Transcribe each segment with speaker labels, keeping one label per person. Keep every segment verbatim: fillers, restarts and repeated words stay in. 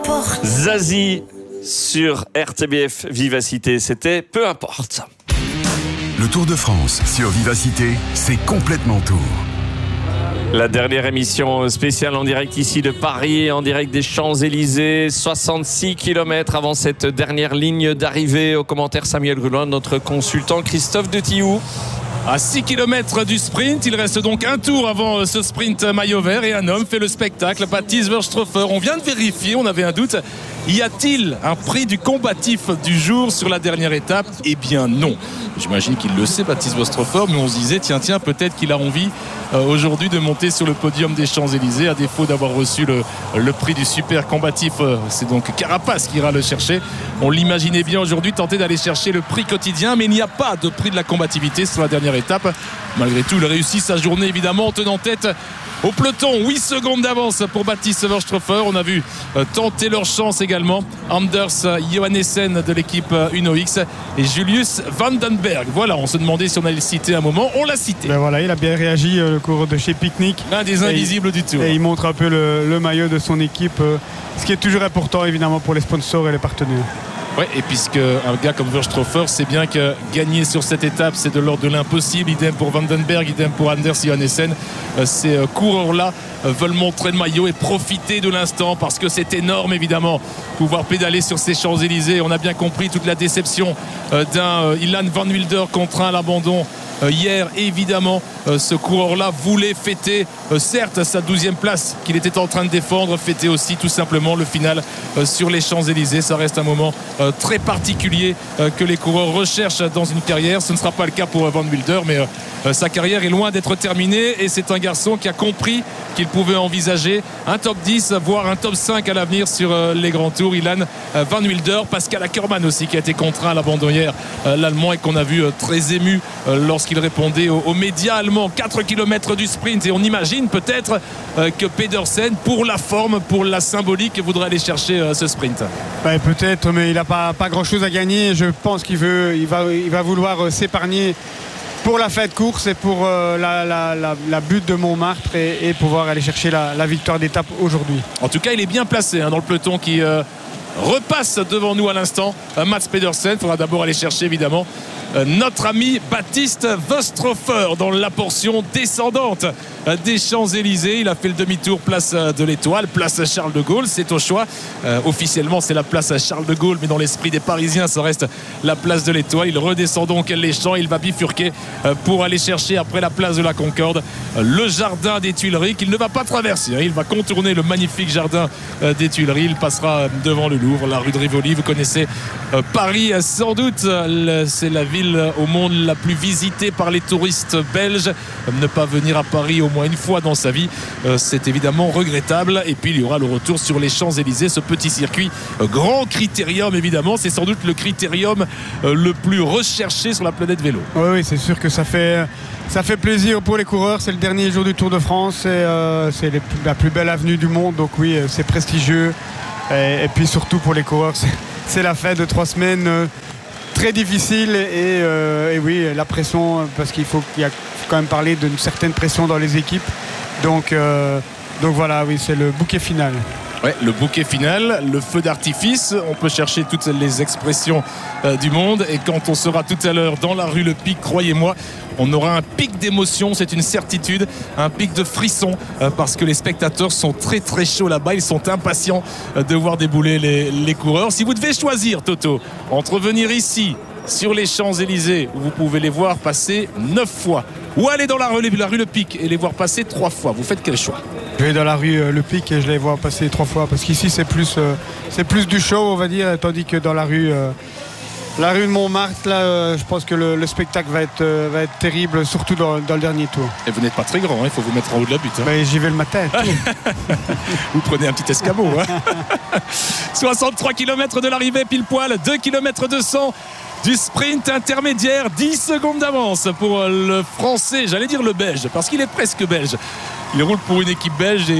Speaker 1: importe.
Speaker 2: Zazie sur R T B F Vivacité, c'était Peu importe.
Speaker 3: Le Tour de France sur Vivacité, c'est complètement tour.
Speaker 2: La dernière émission spéciale en direct ici de Paris, en direct des Champs-Élysées, soixante-six kilomètres avant cette dernière ligne d'arrivée. Au commentaire Samuel Gruloin, notre consultant Christophe de Tillou.
Speaker 4: À six kilomètres du sprint, il reste donc un tour avant ce sprint maillot vert et un homme fait le spectacle, Baptiste Wörstrofer. On vient de vérifier, on avait un doute. Y a-t-il un prix du combatif du jour sur la dernière étape ? Eh bien non. J'imagine qu'il le sait, Baptiste Wörstrofer, mais on se disait, tiens, tiens, peut-être qu'il a envie euh, aujourd'hui de monter sur le podium des Champs-Élysées, à défaut d'avoir reçu le, le prix du super combatif. Euh, c'est donc Carapace qui ira le chercher. On l'imaginait bien aujourd'hui tenter d'aller chercher le prix quotidien, mais il n'y a pas de prix de la combativité sur la dernière étape. Malgré tout, il a réussi sa journée, évidemment, en tenant tête au peloton. huit secondes d'avance pour Baptiste Wörstrofer. On a vu euh, tenter leur chance également Anders Johannessen de l'équipe euh, Uno X et Julius Vandenberg. Voilà, on se demandait si on allait le citer un moment. On l'a cité.
Speaker 5: Ben voilà, il a bien réagi, euh, le coureur de chez Picnic.
Speaker 4: L'un des invisibles
Speaker 5: et,
Speaker 4: du tour.
Speaker 5: Et il montre un peu le, le maillot de son équipe, euh, ce qui est toujours important évidemment pour les sponsors et les partenaires.
Speaker 4: Ouais, et puisque un gars comme Wörstrofer sait bien que gagner sur cette étape c'est de l'ordre de l'impossible, idem pour Vandenberg, idem pour Anders Johannessen. Ces coureurs-là veulent montrer le maillot et profiter de l'instant parce que c'est énorme évidemment pouvoir pédaler sur ces Champs-Élysées. On a bien compris toute la déception d'un Ilan Van Wilder contraint à l'abandon hier. Évidemment, ce coureur-là voulait fêter certes sa douzième place qu'il était en train de défendre, fêter aussi tout simplement le final sur les Champs-Élysées. Ça reste un moment très particulier que les coureurs recherchent dans une carrière. Ce ne sera pas le cas pour Van Wilder, mais sa carrière est loin d'être terminée et c'est un garçon qui a compris qu'il pouvait envisager un top dix, voire un top cinq à l'avenir sur les grands tours. Ilan Van Wilder, Pascal Ackermann aussi qui a été contraint à l'abandon hier, l'Allemand, et qu'on a vu très ému lorsqu'il répondait aux médias allemands. Quatre kilomètres du sprint et on imagine peut-être que Pedersen, pour la forme, pour la symbolique, voudrait aller chercher ce sprint.
Speaker 5: Ben, peut-être, mais il n'a pas, pas grand chose à gagner. Je pense qu'il veut, il va, il va vouloir s'épargner pour la fin de course et pour euh, la, la, la, la butte de Montmartre et, et pouvoir aller chercher la, la victoire d'étape aujourd'hui.
Speaker 4: En tout cas, il est bien placé hein, dans le peloton qui euh, repasse devant nous à l'instant. euh, Mats Pedersen, il faudra d'abord aller chercher évidemment euh, notre ami Baptiste Wörstrofer dans la portion descendante euh, des Champs-Élysées. Il a fait le demi-tour place euh, de l'Étoile, place Charles de Gaulle, c'est au choix. Euh, officiellement c'est la place Charles de Gaulle, mais dans l'esprit des Parisiens ça reste la place de l'Étoile. Il redescend donc les champs, il va bifurquer euh, pour aller chercher après la place de la Concorde euh, le jardin des Tuileries qu'il ne va pas traverser hein. Il va contourner le magnifique jardin euh, des Tuileries. Il passera euh, devant le Louvre, la rue de Rivoli. Vous connaissez euh, Paris euh, sans doute, euh, c'est la ville au monde la plus visitée par les touristes belges. Euh, ne pas venir à Paris au moins une fois dans sa vie, euh, c'est évidemment regrettable. Et puis il y aura le retour sur les Champs-Élysées, ce petit circuit euh, grand critérium évidemment. C'est sans doute le critérium euh, le plus recherché sur la planète vélo.
Speaker 5: Oui, oui, c'est sûr que ça fait, ça fait plaisir pour les coureurs. C'est le dernier jour du Tour de France et euh, c'est les, la plus belle avenue du monde, donc oui, c'est prestigieux. Et, et puis surtout pour les coureurs, c'est, c'est la fin de trois semaines euh, très difficile et, euh, et oui, la pression, parce qu'il faut, il y a quand même parler d'une certaine pression dans les équipes. Donc, euh, donc voilà, oui, c'est le bouquet final.
Speaker 4: Ouais, le bouquet final, le feu d'artifice, on peut chercher toutes les expressions euh, du monde, et quand on sera tout à l'heure dans la rue Le Pic, croyez-moi, on aura un pic d'émotion, c'est une certitude, un pic de frisson, euh, parce que les spectateurs sont très très chauds là-bas, ils sont impatients euh, de voir débouler les, les coureurs. Si vous devez choisir, Toto, entre venir ici sur les Champs-Élysées où vous pouvez les voir passer neuf fois, ou aller dans la rue, la rue Le Pic et les voir passer trois fois, vous faites quel choix?
Speaker 5: Je vais dans la rue euh, Le Pic et je les vois passer trois fois, parce qu'ici c'est plus, euh, c'est plus du show, on va dire, tandis que dans la rue, euh, la rue de Montmartre, là, euh, je pense que le, le spectacle va être, euh, va être terrible, surtout dans, dans le dernier tour.
Speaker 4: Et vous n'êtes pas très grand, il hein, faut vous mettre en haut de la butte. Hein.
Speaker 5: Ben, j'y vais le matin.
Speaker 4: Vous prenez un petit escabeau. Hein. soixante-trois kilomètres de l'arrivée, pile poil, deux kilomètres deux cents du sprint intermédiaire, dix secondes d'avance pour le français, j'allais dire le belge, parce qu'il est presque belge. Il roule pour une équipe belge et euh,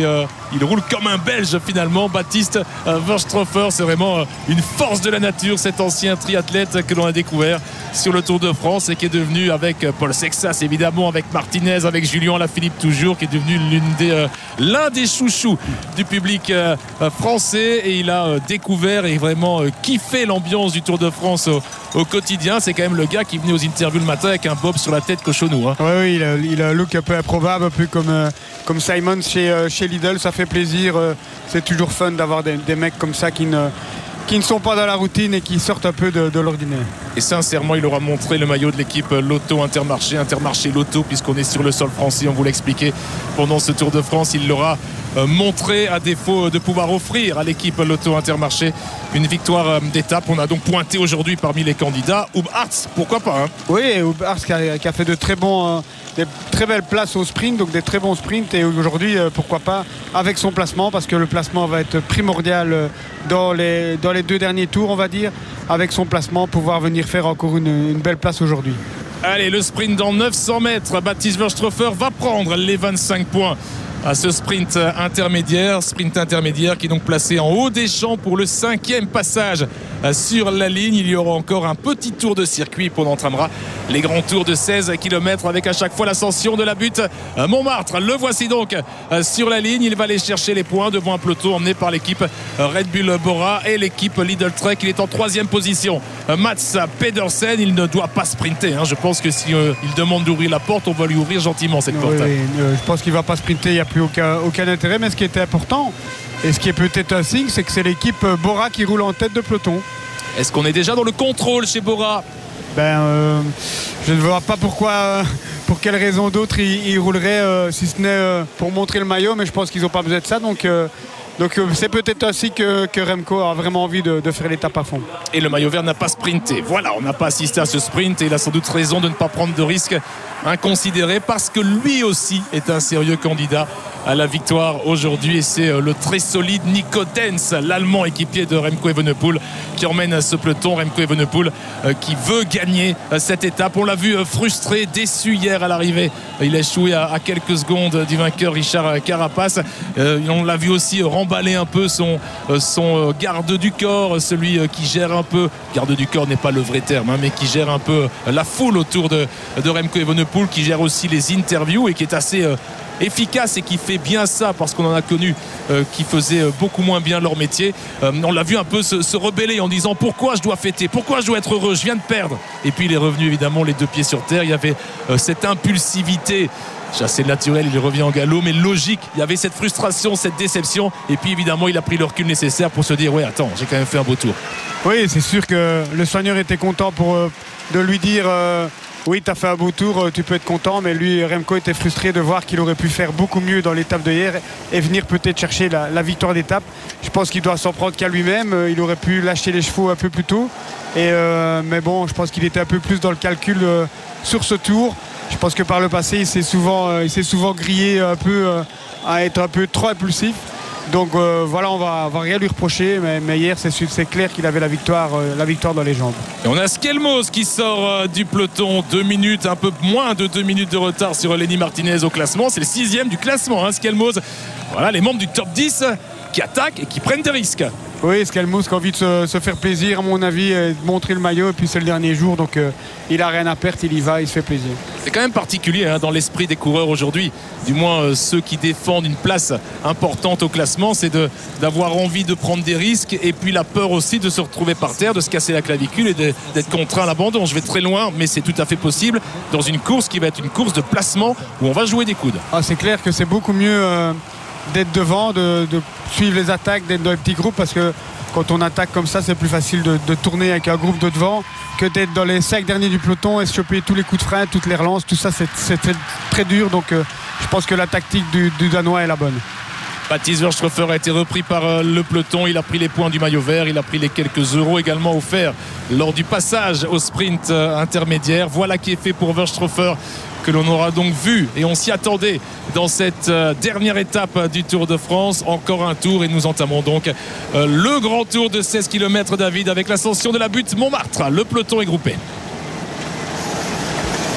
Speaker 4: il roule comme un Belge finalement. Baptiste Wörstrofer, c'est vraiment une force de la nature, cet ancien triathlète que l'on a découvert sur le Tour de France et qui est devenu, avec Paul Sexas évidemment, avec Martinez, avec Julien Alaphilippe toujours, qui est devenu l'une des, euh, l'un des chouchous du public euh, français, et il a euh, découvert et vraiment euh, kiffé l'ambiance du Tour de France au, au quotidien. C'est quand même le gars qui venait aux interviews le matin avec un bob sur la tête cochonou, hein.
Speaker 5: Oui, oui, il a, il a un look un peu improbable, un peu comme, euh, comme Simon chez, euh, chez Lidl. Ça fait plaisir, euh, c'est toujours fun d'avoir des, des mecs comme ça qui ne qui ne sont pas dans la routine et qui sortent un peu de, de l'ordinaire.
Speaker 4: Et sincèrement, il aura montré le maillot de l'équipe Lotto Intermarché, Intermarché Lotto, puisqu'on est sur le sol français, on vous l'a expliqué pendant ce Tour de France. Il l'aura montré, à défaut de pouvoir offrir à l'équipe Lotto Intermarché une victoire d'étape. On a donc pointé aujourd'hui parmi les candidats Hub Hartz, pourquoi pas, hein.
Speaker 5: Oui, Hub Hartz qui a, qui a fait de très bons, euh, des très belles places au sprint, donc des très bons sprints, et aujourd'hui, euh, pourquoi pas avec son placement, parce que le placement va être primordial dans les, dans les deux derniers tours, on va dire, avec son placement, pouvoir venir faire encore une, une belle place aujourd'hui.
Speaker 4: Allez, le sprint dans neuf cents mètres, Baptiste Wörstrofer va prendre les vingt-cinq points à ce sprint intermédiaire, sprint intermédiaire qui est donc placé en haut des champs pour le cinquième passage sur la ligne. Il y aura encore un petit tour de circuit, puis on entamera les grands tours de seize kilomètres avec à chaque fois l'ascension de la butte Montmartre. Le voici donc sur la ligne, il va aller chercher les points devant un peloton emmené par l'équipe Red Bull Bora et l'équipe Lidl Trek. Il est en troisième position, Mats Pedersen. Il ne doit pas sprinter, hein. Je pense que si euh, il demande d'ouvrir la porte, on va lui ouvrir gentiment cette porte.
Speaker 5: Oui, euh, je pense qu'il ne va pas sprinter, il n'y a plus aucun, aucun intérêt, mais ce qui était important et ce qui est peut-être un signe, c'est que c'est l'équipe Bora qui roule en tête de peloton.
Speaker 4: Est-ce qu'on est déjà dans le contrôle chez Bora?
Speaker 5: Ben, euh, je ne vois pas pourquoi, euh, pour quelle raison d'autre ils, ils rouleraient, euh, si ce n'est euh, pour montrer le maillot, mais je pense qu'ils n'ont pas besoin de ça, donc euh, Donc euh, c'est peut-être ainsi que, que Remco a vraiment envie de, de faire l'étape à fond.
Speaker 4: Et le maillot vert n'a pas sprinté. Voilà, on n'a pas assisté à ce sprint et il a sans doute raison de ne pas prendre de risques inconsidérés parce que lui aussi est un sérieux candidat à la victoire aujourd'hui. Et c'est le très solide Nico Denz, l'Allemand équipier de Remco Evenepoel, qui emmène ce peloton. Remco Evenepoel euh, qui veut gagner euh, cette étape. On l'a vu euh, frustré, déçu hier à l'arrivée. Il a échoué à, à quelques secondes du vainqueur Richard Carapace. Euh, on l'a vu aussi remballer un peu son, euh, son garde du corps, celui euh, qui gère un peu, garde du corps n'est pas le vrai terme, hein, mais qui gère un peu euh, la foule autour de, de Remco Evenepoel, qui gère aussi les interviews et qui est assez euh, efficace et qui fait bien ça parce qu'on en a connu euh, qui faisaient euh, beaucoup moins bien leur métier. Euh, on l'a vu un peu se, se rebeller en disant pourquoi je dois fêter, pourquoi je dois être heureux, je viens de perdre. Et puis il est revenu évidemment les deux pieds sur terre. Il y avait euh, cette impulsivité assez naturel, il revient en galop, mais logique. Il y avait cette frustration, cette déception, et puis évidemment il a pris le recul nécessaire pour se dire ouais attends, j'ai quand même fait un beau tour.
Speaker 5: Oui, c'est sûr que le soigneur était content pour, euh, de lui dire euh, oui, tu as fait un beau tour, euh, tu peux être content, mais lui, Remco, était frustré de voir qu'il aurait pu faire beaucoup mieux dans l'étape de hier et venir peut-être chercher la, la victoire d'étape. Je pense qu'il doit s'en prendre qu'à lui-même. Euh, il aurait pu lâcher les chevaux un peu plus tôt, et, euh, mais bon, je pense qu'il était un peu plus dans le calcul euh, sur ce tour. Je pense que par le passé, il s'est souvent, euh, il s'est souvent grillé un peu euh, à être un peu trop impulsif. Donc euh, voilà, on va, on va rien lui reprocher, mais, mais hier c'est, c'est clair qu'il avait la victoire, euh, la victoire dans les jambes.
Speaker 4: Et on a Skelmos qui sort euh, du peloton, deux minutes, un peu moins de deux minutes de retard sur Lenny Martinez au classement. C'est le sixième du classement, hein, Skelmos. Voilà, les membres du top dix qui attaquent et qui prennent des risques.
Speaker 5: Oui, Skelmos qui a envie de se, se faire plaisir, à mon avis, et de montrer le maillot, et puis c'est le dernier jour, donc euh, il n'a rien à perdre, il y va, il se fait plaisir.
Speaker 4: C'est quand même particulier hein, dans l'esprit des coureurs aujourd'hui, du moins euh, ceux qui défendent une place importante au classement, c'est de, d'avoir envie de prendre des risques, et puis la peur aussi de se retrouver par terre, de se casser la clavicule et de, d'être contraint à l'abandon. Je vais très loin, mais c'est tout à fait possible dans une course qui va être une course de placement où on va jouer des coudes.
Speaker 5: Ah, c'est clair que c'est beaucoup mieux euh, d'être devant, de, de suivre les attaques, d'être dans les petits groupes, parce que quand on attaque comme ça, c'est plus facile de, de tourner avec un groupe de devant que d'être dans les cinq derniers du peloton et se choper tous les coups de frein, toutes les relances, tout ça c'est, c'est très, très dur, donc euh, je pense que la tactique du, du Danois est la bonne.
Speaker 4: Baptiste Wörstrofer a été repris par euh, le peloton, il a pris les points du maillot vert, il a pris les quelques euros également offerts lors du passage au sprint euh, intermédiaire. Voilà qui est fait pour Wörstrofer, que l'on aura donc vu et on s'y attendait dans cette euh, dernière étape du Tour de France. Encore un tour et nous entamons donc euh, le grand tour de seize kilomètres, David, avec l'ascension de la butte Montmartre. Le peloton est groupé.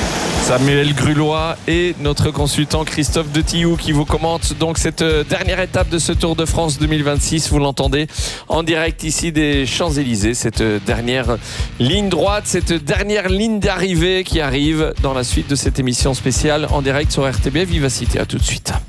Speaker 2: Samuel Grulois et notre consultant Christophe Detillou qui vous commente donc cette dernière étape de ce Tour de France deux mille vingt-six. Vous l'entendez en direct ici des Champs-Élysées. Cette dernière ligne droite, cette dernière ligne d'arrivée qui arrive dans la suite de cette émission spéciale en direct sur R T B Vivacité. À tout de suite.